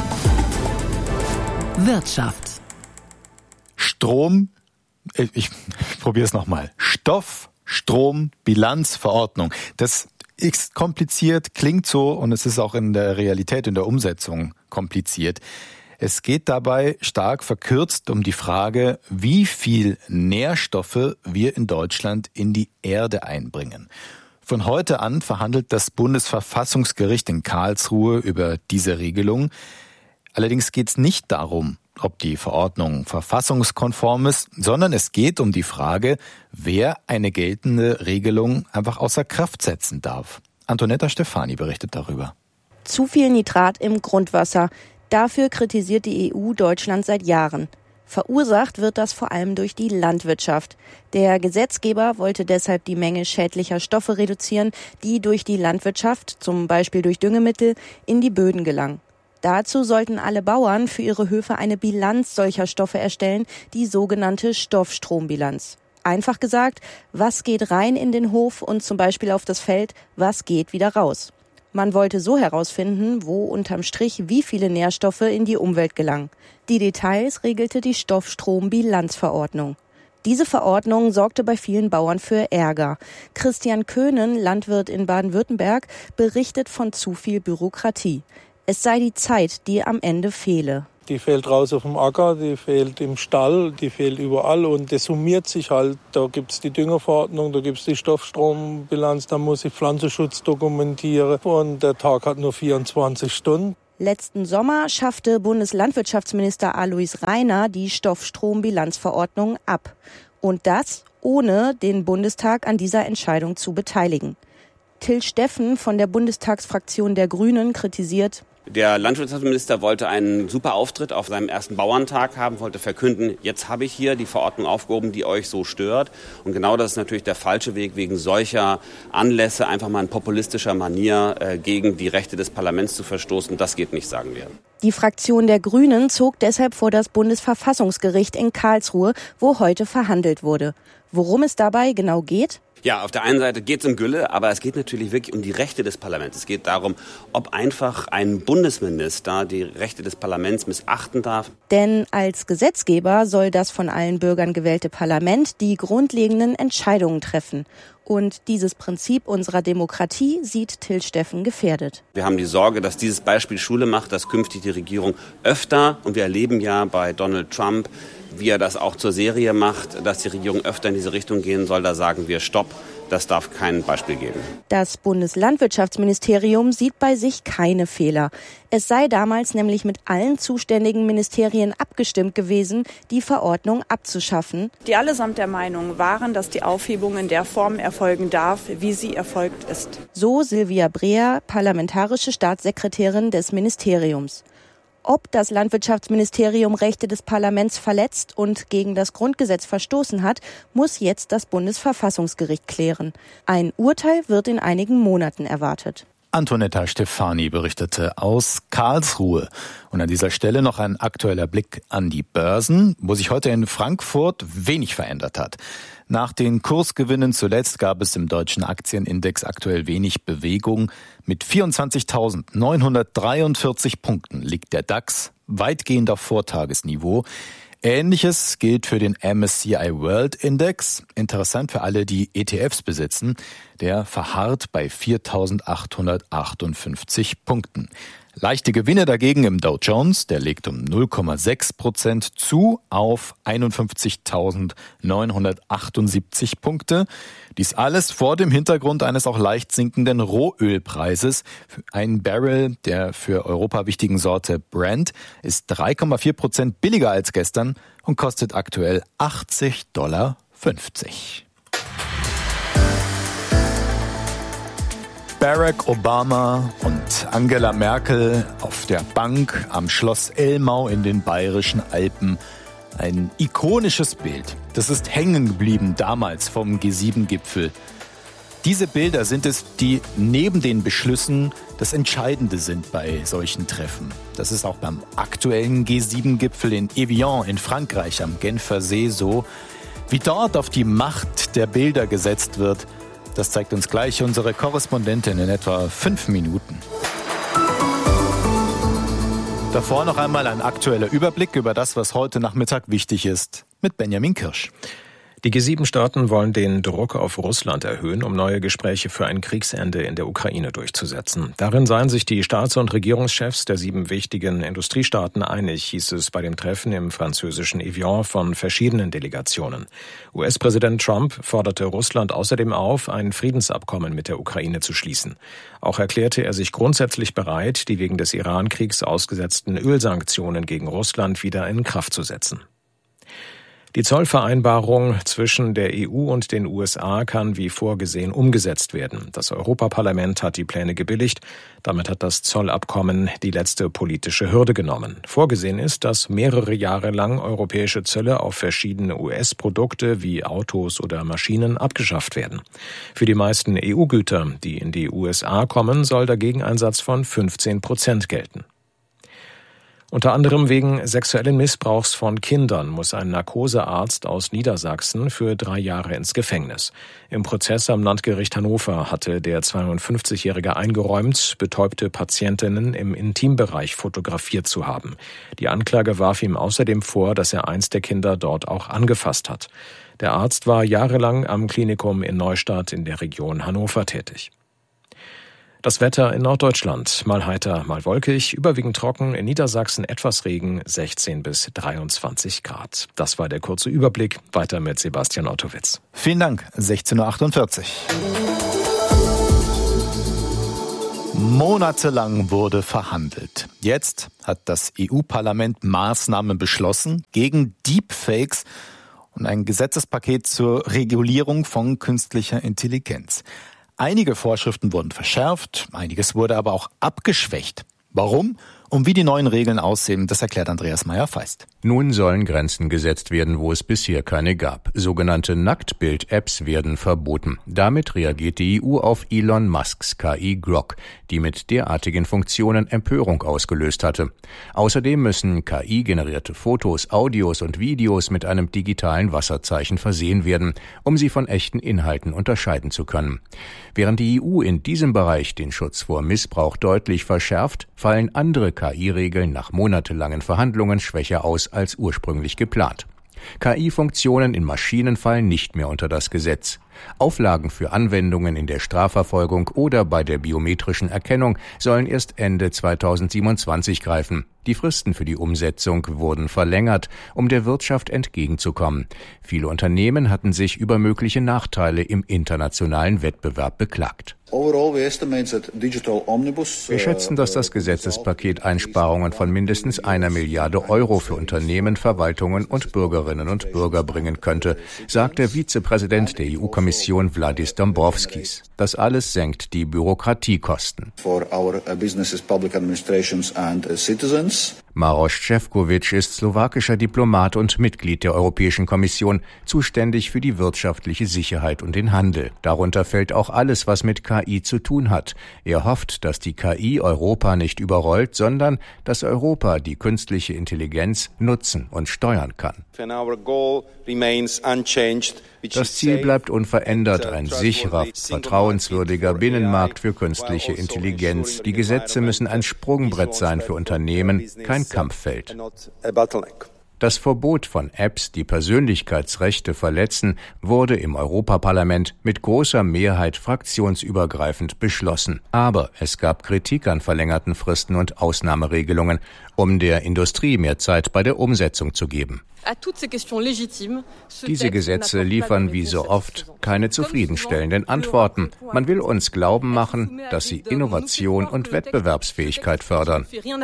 Wirtschaft. Strom, ich probiere es nochmal. Stoff, Strom, Bilanzverordnung. Das ist kompliziert, klingt so und es ist auch in der Realität, in der Umsetzung kompliziert. Es geht dabei stark verkürzt um die Frage, wie viel Nährstoffe wir in Deutschland in die Erde einbringen. Von heute an verhandelt das Bundesverfassungsgericht in Karlsruhe über diese Regelung. Allerdings geht es nicht darum, ob die Verordnung verfassungskonform ist, sondern es geht um die Frage, wer eine geltende Regelung einfach außer Kraft setzen darf. Antonetta Stefani berichtet darüber. Zu viel Nitrat im Grundwasser. Dafür kritisiert die EU Deutschland seit Jahren. Verursacht wird das vor allem durch die Landwirtschaft. Der Gesetzgeber wollte deshalb die Menge schädlicher Stoffe reduzieren, die durch die Landwirtschaft, zum Beispiel durch Düngemittel, in die Böden gelangen. Dazu sollten alle Bauern für ihre Höfe eine Bilanz solcher Stoffe erstellen, die sogenannte Stoffstrombilanz. Einfach gesagt, was geht rein in den Hof und zum Beispiel auf das Feld, was geht wieder raus. Man wollte so herausfinden, wo unterm Strich wie viele Nährstoffe in die Umwelt gelangen. Die Details regelte die Stoffstrombilanzverordnung. Diese Verordnung sorgte bei vielen Bauern für Ärger. Christian Köhnen, Landwirt in Baden-Württemberg, berichtet von zu viel Bürokratie. Es sei die Zeit, die am Ende fehle. Die fehlt raus auf dem Acker, die fehlt im Stall, die fehlt überall und das summiert sich halt. Da gibt's die Düngerverordnung, da gibt's die Stoffstrombilanz, da muss ich Pflanzenschutz dokumentieren und der Tag hat nur 24 Stunden. Letzten Sommer schaffte Bundeslandwirtschaftsminister Alois Rainer die Stoffstrombilanzverordnung ab. Und das, ohne den Bundestag an dieser Entscheidung zu beteiligen. Till Steffen von der Bundestagsfraktion der Grünen kritisiert: Der Landwirtschaftsminister wollte einen super Auftritt auf seinem ersten Bauerntag haben, wollte verkünden, jetzt habe ich hier die Verordnung aufgehoben, die euch so stört. Und genau das ist natürlich der falsche Weg, wegen solcher Anlässe einfach mal in populistischer Manier gegen die Rechte des Parlaments zu verstoßen. Das geht nicht, sagen wir. Die Fraktion der Grünen zog deshalb vor das Bundesverfassungsgericht in Karlsruhe, wo heute verhandelt wurde. Worum es dabei genau geht? Ja, auf der einen Seite geht es um Gülle, aber es geht natürlich wirklich um die Rechte des Parlaments. Es geht darum, ob einfach ein Bundesminister die Rechte des Parlaments missachten darf. Denn als Gesetzgeber soll das von allen Bürgern gewählte Parlament die grundlegenden Entscheidungen treffen. Und dieses Prinzip unserer Demokratie sieht Till Steffen gefährdet. Wir haben die Sorge, dass dieses Beispiel Schule macht, dass künftig die Regierung öfter, und wir erleben ja bei Donald Trump, wie er das auch zur Serie macht, dass die Regierung öfter in diese Richtung gehen soll. Da sagen wir Stopp, das darf kein Beispiel geben. Das Bundeslandwirtschaftsministerium sieht bei sich keine Fehler. Es sei damals nämlich mit allen zuständigen Ministerien abgestimmt gewesen, die Verordnung abzuschaffen. Die allesamt der Meinung waren, dass die Aufhebung in der Form erfolgen darf, wie sie erfolgt ist. So Silvia Breer, parlamentarische Staatssekretärin des Ministeriums. Ob das Landwirtschaftsministerium Rechte des Parlaments verletzt und gegen das Grundgesetz verstoßen hat, muss jetzt das Bundesverfassungsgericht klären. Ein Urteil wird in einigen Monaten erwartet. Antonetta Stefani berichtete aus Karlsruhe. Und an dieser Stelle noch ein aktueller Blick an die Börsen, wo sich heute in Frankfurt wenig verändert hat. Nach den Kursgewinnen zuletzt gab es im deutschen Aktienindex aktuell wenig Bewegung. Mit 24.943 Punkten liegt der DAX weitgehend auf Vortagesniveau. Ähnliches gilt für den MSCI World Index. Interessant für alle, die ETFs besitzen. Der verharrt bei 4.858 Punkten. Leichte Gewinne dagegen im Dow Jones, der legt um 0,6% zu auf 51.978 Punkte. Dies alles vor dem Hintergrund eines auch leicht sinkenden Rohölpreises. Ein Barrel der für Europa wichtigen Sorte Brent ist 3,4% billiger als gestern und kostet aktuell $80,50. Barack Obama und Angela Merkel auf der Bank am Schloss Elmau in den Bayerischen Alpen. Ein ikonisches Bild. Das ist hängen geblieben damals vom G7-Gipfel. Diese Bilder sind es, die neben den Beschlüssen das Entscheidende sind bei solchen Treffen. Das ist auch beim aktuellen G7-Gipfel in Evian in Frankreich am Genfer See so. Wie dort auf die Macht der Bilder gesetzt wird, das zeigt uns gleich unsere Korrespondentin in etwa 5 Minuten. Davor noch einmal ein aktueller Überblick über das, was heute Nachmittag wichtig ist, mit Benjamin Kirsch. Die G7-Staaten wollen den Druck auf Russland erhöhen, um neue Gespräche für ein Kriegsende in der Ukraine durchzusetzen. Darin seien sich die Staats- und Regierungschefs der 7 wichtigen Industriestaaten einig, hieß es bei dem Treffen im französischen Evian von verschiedenen Delegationen. US-Präsident Trump forderte Russland außerdem auf, ein Friedensabkommen mit der Ukraine zu schließen. Auch erklärte er sich grundsätzlich bereit, die wegen des Iran-Kriegs ausgesetzten Ölsanktionen gegen Russland wieder in Kraft zu setzen. Die Zollvereinbarung zwischen der EU und den USA kann wie vorgesehen umgesetzt werden. Das Europaparlament hat die Pläne gebilligt. Damit hat das Zollabkommen die letzte politische Hürde genommen. Vorgesehen ist, dass mehrere Jahre lang europäische Zölle auf verschiedene US-Produkte wie Autos oder Maschinen abgeschafft werden. Für die meisten EU-Güter, die in die USA kommen, soll dagegen ein Satz von 15% gelten. Unter anderem wegen sexuellen Missbrauchs von Kindern muss ein Narkosearzt aus Niedersachsen für 3 Jahre ins Gefängnis. Im Prozess am Landgericht Hannover hatte der 52-Jährige eingeräumt, betäubte Patientinnen im Intimbereich fotografiert zu haben. Die Anklage warf ihm außerdem vor, dass er eins der Kinder dort auch angefasst hat. Der Arzt war jahrelang am Klinikum in Neustadt in der Region Hannover tätig. Das Wetter in Norddeutschland, mal heiter, mal wolkig, überwiegend trocken, in Niedersachsen etwas Regen, 16 bis 23 Grad. Das war der kurze Überblick. Weiter mit Sebastian Ottowitz. Vielen Dank, 16.48 Uhr. Monatelang wurde verhandelt. Jetzt hat das EU-Parlament Maßnahmen beschlossen gegen Deepfakes und ein Gesetzespaket zur Regulierung von künstlicher Intelligenz. Einige Vorschriften wurden verschärft, einiges wurde aber auch abgeschwächt. Warum? Und wie die neuen Regeln aussehen, das erklärt Andreas Meyer-Feist. Nun sollen Grenzen gesetzt werden, wo es bisher keine gab. Sogenannte Nacktbild-Apps werden verboten. Damit reagiert die EU auf Elon Musks KI Grok, die mit derartigen Funktionen Empörung ausgelöst hatte. Außerdem müssen KI-generierte Fotos, Audios und Videos mit einem digitalen Wasserzeichen versehen werden, um sie von echten Inhalten unterscheiden zu können. Während die EU in diesem Bereich den Schutz vor Missbrauch deutlich verschärft, fallen andere KI-Regeln nach monatelangen Verhandlungen schwächer aus als ursprünglich geplant. KI-Funktionen in Maschinen fallen nicht mehr unter das Gesetz. Auflagen für Anwendungen in der Strafverfolgung oder bei der biometrischen Erkennung sollen erst Ende 2027 greifen. Die Fristen für die Umsetzung wurden verlängert, um der Wirtschaft entgegenzukommen. Viele Unternehmen hatten sich über mögliche Nachteile im internationalen Wettbewerb beklagt. Wir schätzen, dass das Gesetzespaket Einsparungen von mindestens 1 Milliarde Euro für Unternehmen, Verwaltungen und Bürgerinnen und Bürger bringen könnte, sagte Vizepräsident der EU-Kommission Valdis Dombrovskis. Das alles senkt die Bürokratiekosten. Maroš Šefčovič ist slowakischer Diplomat und Mitglied der Europäischen Kommission, zuständig für die wirtschaftliche Sicherheit und den Handel. Darunter fällt auch alles, was mit KI zu tun hat. Er hofft, dass die KI Europa nicht überrollt, sondern dass Europa die künstliche Intelligenz nutzen und steuern kann. Das Ziel bleibt unverändert, ein sicherer, vertrauenswürdiger Binnenmarkt für künstliche Intelligenz. Die Gesetze müssen ein Sprungbrett sein für Unternehmen, kein Kampffeld. Das Verbot von Apps, die Persönlichkeitsrechte verletzen, wurde im Europaparlament mit großer Mehrheit fraktionsübergreifend beschlossen. Aber es gab Kritik an verlängerten Fristen und Ausnahmeregelungen, um der Industrie mehr Zeit bei der Umsetzung zu geben. Diese Gesetze liefern wie so oft keine zufriedenstellenden Antworten. Man will uns glauben machen, dass sie Innovation und Wettbewerbsfähigkeit fördern.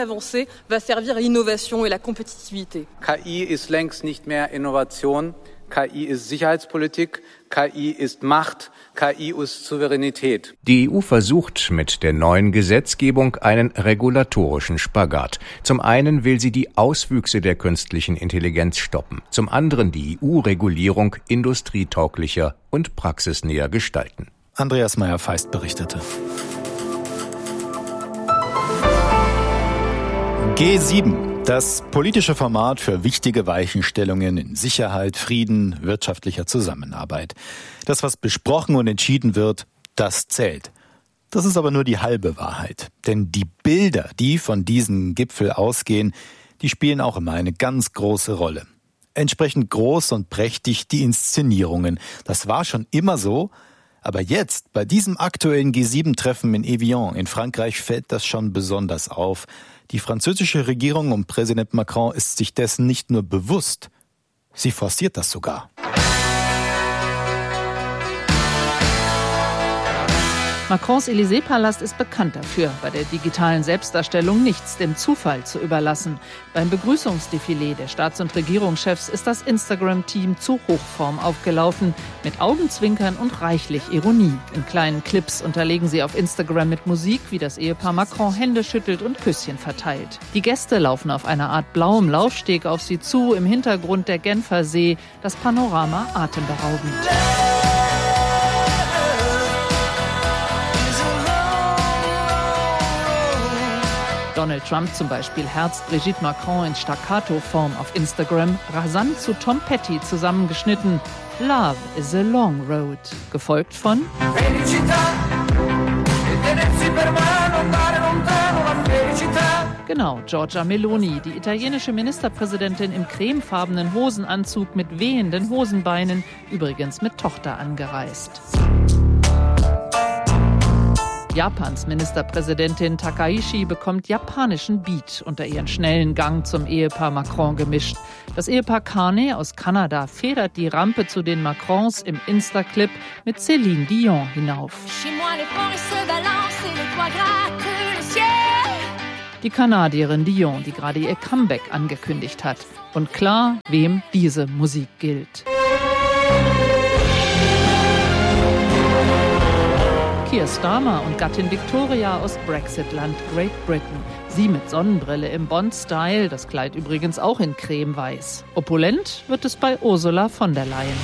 KI ist längst nicht mehr Innovation. KI ist Sicherheitspolitik, KI ist Macht, KI ist Souveränität. Die EU versucht mit der neuen Gesetzgebung einen regulatorischen Spagat. Zum einen will sie die Auswüchse der künstlichen Intelligenz stoppen, zum anderen die EU-Regulierung industrietauglicher und praxisnäher gestalten. Andreas Meyer-Feist berichtete. G7. Das politische Format für wichtige Weichenstellungen in Sicherheit, Frieden, wirtschaftlicher Zusammenarbeit. Das, was besprochen und entschieden wird, das zählt. Das ist aber nur die halbe Wahrheit. Denn die Bilder, die von diesem Gipfel ausgehen, die spielen auch immer eine ganz große Rolle. Entsprechend groß und prächtig die Inszenierungen. Das war schon immer so. Aber jetzt, bei diesem aktuellen G7-Treffen in Evian in Frankreich, fällt das schon besonders auf. Die französische Regierung um Präsident Macron ist sich dessen nicht nur bewusst, sie forciert das sogar. Macrons Élysée-Palast ist bekannt dafür, bei der digitalen Selbstdarstellung nichts dem Zufall zu überlassen. Beim Begrüßungsdefilé der Staats- und Regierungschefs ist das Instagram-Team zu Hochform aufgelaufen, mit Augenzwinkern und reichlich Ironie. In kleinen Clips unterlegen sie auf Instagram mit Musik, wie das Ehepaar Macron Hände schüttelt und Küsschen verteilt. Die Gäste laufen auf einer Art blauem Laufsteg auf sie zu, im Hintergrund der Genfer See, das Panorama atemberaubend. Donald Trump zum Beispiel herzt Brigitte Macron in Staccato-Form auf Instagram rasant zu Tom Petty zusammengeschnitten. Love is a long road, gefolgt von Genau, Giorgia Meloni, die italienische Ministerpräsidentin im cremefarbenen Hosenanzug mit wehenden Hosenbeinen, übrigens mit Tochter angereist. Japans Ministerpräsidentin Takaishi bekommt japanischen Beat unter ihren schnellen Gang zum Ehepaar Macron gemischt. Das Ehepaar Carney aus Kanada federt die Rampe zu den Macrons im Insta-Clip mit Céline Dion hinauf. Die Kanadierin Dion, die gerade ihr Comeback angekündigt hat. Und klar, wem diese Musik gilt. Keir Starmer und Gattin Victoria aus Brexit-Land Great Britain. Sie mit Sonnenbrille im Bond-Style, das Kleid übrigens auch in cremeweiß. Opulent wird es bei Ursula von der Leyen.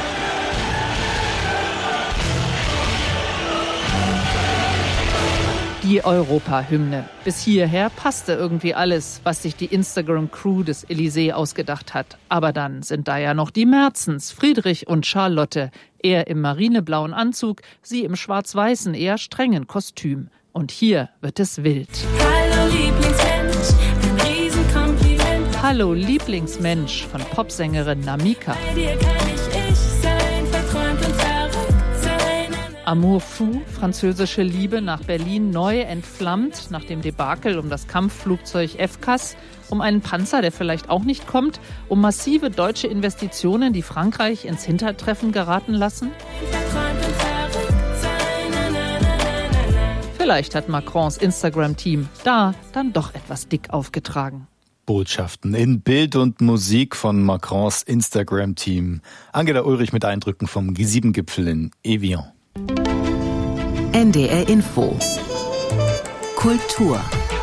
Die Europa-Hymne. Bis hierher passte irgendwie alles, was sich die Instagram-Crew des Élysée ausgedacht hat. Aber dann sind da ja noch die Merzens, Friedrich und Charlotte. Er im marineblauen Anzug, sie im schwarz-weißen, eher strengen Kostüm. Und hier wird es wild. Hallo Lieblingsmensch, ein Riesenkompliment. Hallo Lieblingsmensch von Popsängerin Namika. Bei dir kann ich sein, verträumt und verrückt sein. Amour fou, französische Liebe nach Berlin neu entflammt, nach dem Debakel um das Kampfflugzeug FCAS, um einen Panzer, der vielleicht auch nicht kommt, um massive deutsche Investitionen, die Frankreich ins Hintertreffen geraten lassen? Vielleicht hat Macrons Instagram-Team da dann doch etwas dick aufgetragen. Botschaften in Bild und Musik von Macrons Instagram-Team. Angela Ulrich mit Eindrücken vom G7-Gipfel in Evian. NDR Info. Kultur.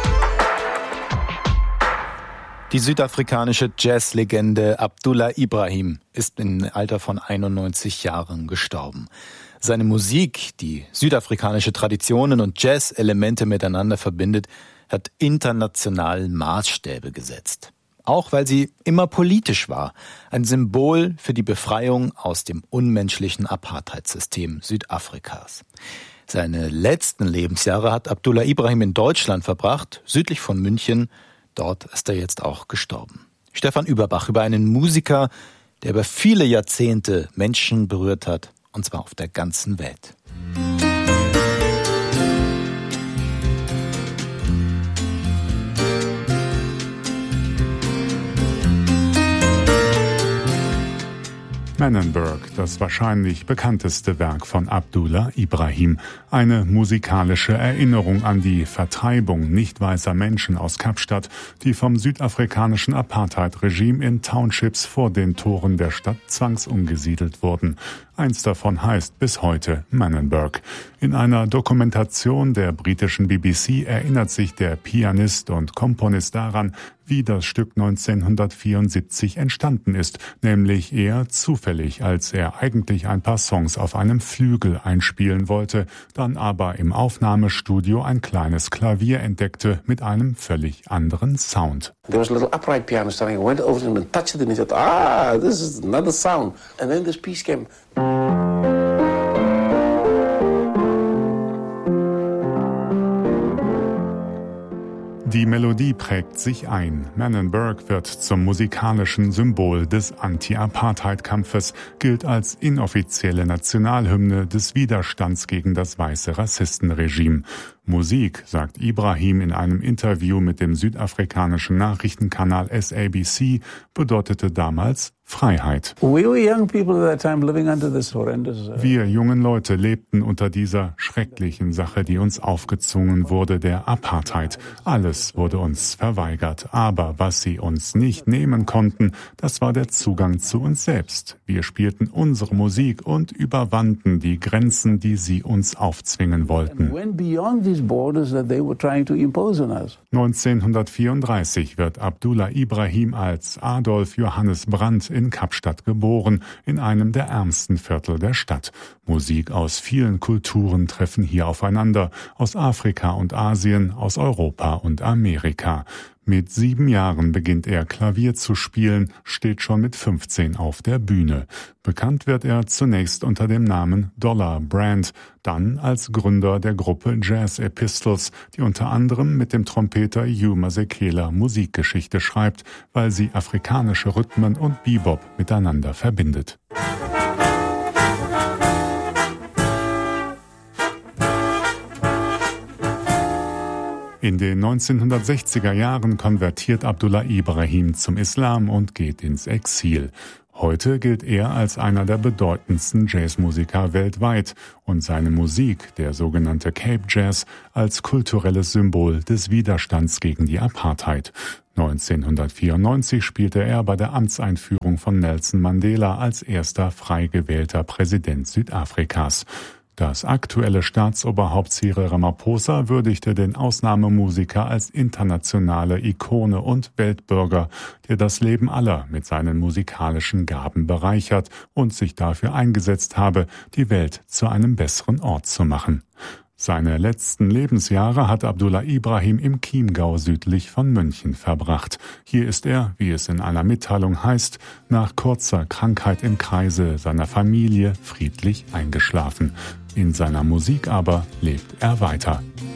Die südafrikanische Jazzlegende Abdullah Ibrahim ist im Alter von 91 Jahren gestorben. Seine Musik, die südafrikanische Traditionen und Jazz-Elemente miteinander verbindet, hat international Maßstäbe gesetzt. Auch weil sie immer politisch war, ein Symbol für die Befreiung aus dem unmenschlichen Apartheidssystem Südafrikas. Seine letzten Lebensjahre hat Abdullah Ibrahim in Deutschland verbracht, südlich von München. Dort ist er jetzt auch gestorben. Stefan Überbach über einen Musiker, der über viele Jahrzehnte Menschen berührt hat, und zwar auf der ganzen Welt. Manenberg, das wahrscheinlich bekannteste Werk von Abdullah Ibrahim. Eine musikalische Erinnerung an die Vertreibung nicht weißer Menschen aus Kapstadt, die vom südafrikanischen Apartheid-Regime in Townships vor den Toren der Stadt zwangsumgesiedelt wurden. Eins davon heißt bis heute Manenberg. In einer Dokumentation der britischen BBC erinnert sich der Pianist und Komponist daran, wie das Stück 1974 entstanden ist, nämlich eher zufällig, als er eigentlich ein paar Songs auf einem Flügel einspielen wollte, dann aber im Aufnahmestudio ein kleines Klavier entdeckte mit einem völlig anderen Sound. There was a little upright piano starting. I went over to him and touched it and he said, this is another sound. And then this piece came. Die Melodie prägt sich ein. Manenberg wird zum musikalischen Symbol des Anti-Apartheid-Kampfes, gilt als inoffizielle Nationalhymne des Widerstands gegen das weiße Rassistenregime. Musik, sagt Ibrahim in einem Interview mit dem südafrikanischen Nachrichtenkanal SABC, bedeutete damals Freiheit. Wir jungen Leute lebten unter dieser schrecklichen Sache, die uns aufgezwungen wurde, der Apartheid. Alles wurde uns verweigert. Aber was sie uns nicht nehmen konnten, das war der Zugang zu uns selbst. Wir spielten unsere Musik und überwanden die Grenzen, die sie uns aufzwingen wollten. these borders that they were trying to impose on us. 1934 wird Abdullah Ibrahim als Adolf Johannes Brandt in Kapstadt geboren, in einem der ärmsten Viertel der Stadt. Musik aus vielen Kulturen treffen hier aufeinander, aus Afrika und Asien, aus Europa und Amerika. Mit 7 Jahren beginnt er Klavier zu spielen, steht schon mit 15 auf der Bühne. Bekannt wird er zunächst unter dem Namen Dollar Brand, dann als Gründer der Gruppe Jazz Epistles, die unter anderem mit dem Trompeter Hugh Masekela Musikgeschichte schreibt, weil sie afrikanische Rhythmen und Bebop miteinander verbindet. In den 1960er Jahren konvertiert Abdullah Ibrahim zum Islam und geht ins Exil. Heute gilt er als einer der bedeutendsten Jazzmusiker weltweit und seine Musik, der sogenannte Cape Jazz, als kulturelles Symbol des Widerstands gegen die Apartheid. 1994 spielte er bei der Amtseinführung von Nelson Mandela als erster frei gewählter Präsident Südafrikas. Das aktuelle Staatsoberhaupt Cyril Ramaphosa würdigte den Ausnahmemusiker als internationale Ikone und Weltbürger, der das Leben aller mit seinen musikalischen Gaben bereichert und sich dafür eingesetzt habe, die Welt zu einem besseren Ort zu machen. Seine letzten Lebensjahre hat Abdullah Ibrahim im Chiemgau südlich von München verbracht. Hier ist er, wie es in einer Mitteilung heißt, nach kurzer Krankheit im Kreise seiner Familie friedlich eingeschlafen. In seiner Musik aber lebt er weiter.